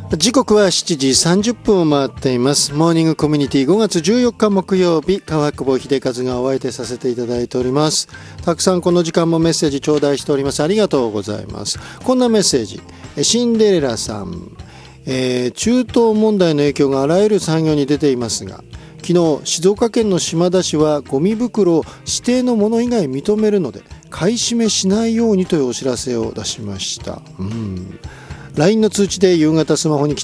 時刻は7時30分を回っています。モーニングコミュニティ5月14日木曜日、川久保秀和がお相手させていただいております。たくさんこの時間もメッセージ頂戴しております。ありがとうございます。こんなメッセージ。シンデレラさん、中東問題の影響があらゆる産業に出ていますが、昨日静岡県の島田市はゴミ袋を指定のもの以外認めるので買い占めしないようにというお知らせを出しました。LINE の通知で夕方スマホに来